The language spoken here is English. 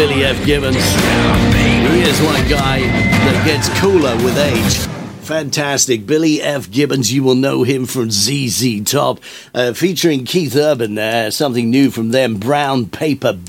Billy F. Gibbons. Here's one guy that gets cooler with age. Fantastic. Billy F. Gibbons, you will know him from ZZ Top. Featuring Keith Urban there. Something new from them, Brown Paper